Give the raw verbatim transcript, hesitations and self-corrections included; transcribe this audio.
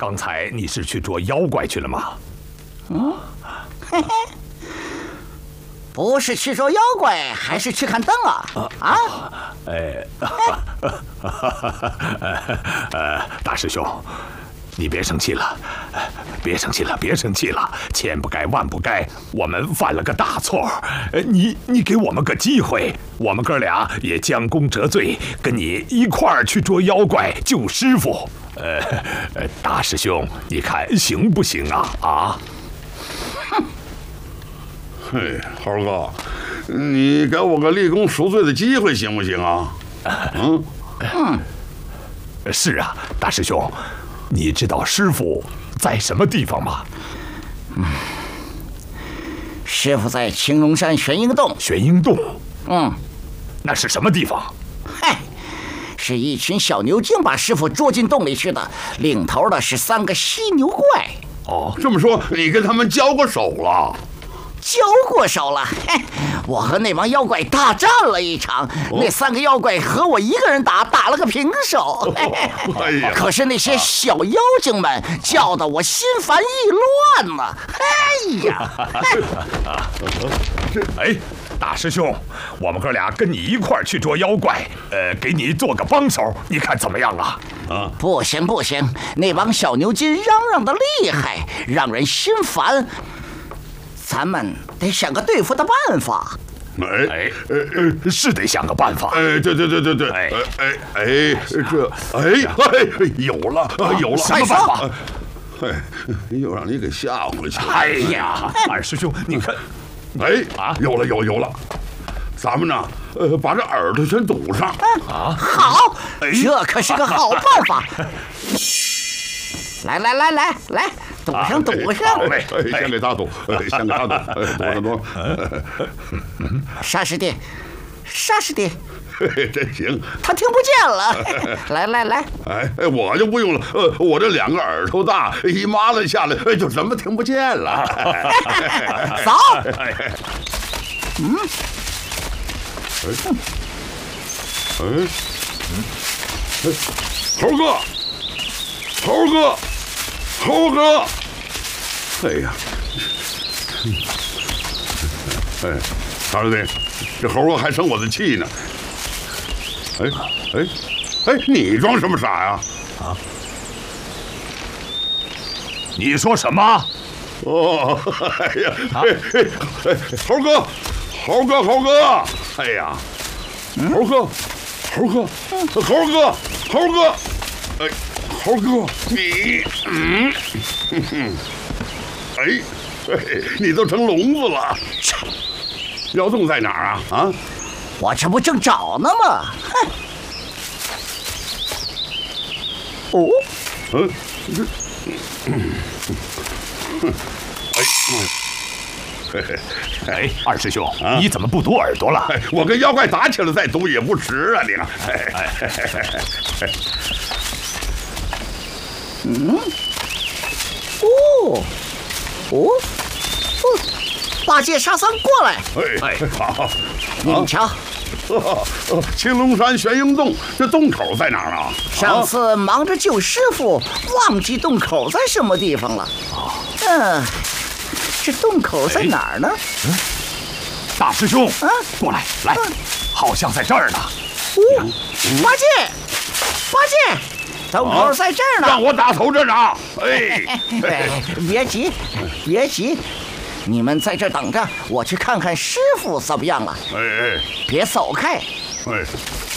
刚才你是去捉妖怪去了吗？ 嗯，嘿嘿，不是去捉妖怪，还是去看灯啊？啊？ 哎，呃，大师兄，你别生气了，别生气了，别生气了，千不该万不该，我们犯了个大错。你你给我们个机会，我们哥俩也将功折罪，跟你一块儿去捉妖怪救师傅。呃，大师兄，你看行不行啊？啊？ 嘿，猴哥，你给我个立功赎罪的机会行不行啊？嗯嗯， 是啊，大师兄，你知道师傅在什么地方吗？ 嗯，师傅在青龙山玄鹰洞。 玄鹰洞？ 嗯， 那是什么地方？ 嗨，是一群小牛精把师傅捉进洞里去的，领头的是三个犀牛怪。 哦，这么说你跟他们交过手了？ 交过手了，嘿，我和那帮妖怪大战了一场，哦、那三个妖怪和我一个人打，打了个平手。哦、哎呀！可是那些小妖精们叫得我心烦意乱呢。哎呀！ 哎，大师兄，我们哥俩跟你一块儿去捉妖怪，呃，给你做个帮手，你看怎么样啊？ 啊！不行不行，那帮小牛筋嚷嚷的厉害，让人心烦。咱们得想个对付的办法。 哎哎呃是得想个办法。 哎，对对对对对。哎哎哎，这哎哎有了有了， 什么办法？ 哎，又让你给吓回去了。 哎呀，二师兄，你看， 哎啊，有了有有了，咱们呢，呃，把这耳朵全堵上。 啊，好，这可是个好办法。来来来来来，堵上堵上！ 好嘞，先给他堵，先给他堵，堵上堵。 沙师弟，沙师弟， 真行！ 他听不见了。来来来， 哎，我就不用了，呃，我这两个耳朵大，一麻了下来，就什么听不见了。 走。嗯。 哎，哎，猴哥，猴哥。猴哥，哎呀，哎，大师弟，这猴哥还生我的气呢。哎哎哎，你装什么傻呀？啊？ 你说什么？ 哦，哎呀，哎哎哎，猴哥，猴哥，猴哥，哎呀，猴哥，猴哥，猴哥，猴哥，哎。猴哥，你，嗯，哼哼，哎，哎，你都成聋子了。妖洞在哪儿啊？啊， 我这不正找呢吗？哼。哦，嗯，这， 嗯，哎，哎，二师兄，啊、你怎么不堵耳朵了？ 哎、我跟妖怪打起来再堵也不迟啊！你看，哎哎哎哎哎。 嗯，哦，哦，哦，八戒、沙僧过来！ 哎哎，好， 你们瞧， 哦，青龙山玄鹰洞，这洞口在哪儿啊？ 上次忙着救师傅，忘记洞口在什么地方了。嗯，这洞口在哪儿呢？ 嗯，大师兄，啊，过来，来，好像在这儿呢。 哦，八戒，八戒。洞口在这儿呢， 让我打头阵啊！哎， 别急，别急，你们在这等着，我去看看师傅怎么样了。 哎哎， 别走开。 哎，